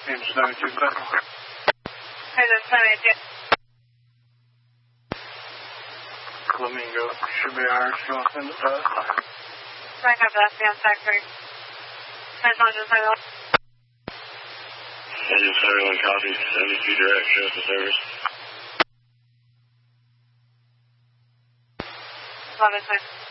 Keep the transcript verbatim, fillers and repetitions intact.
Angels ninety-two, back. Hey, that's ninety-two. Flamingo, should be ours. You want to send it back? Back up to S B M Factory. Central Angels ninety-one. Angels ninety-one, copy. seventy-two direct, shows the service. Love it, sir.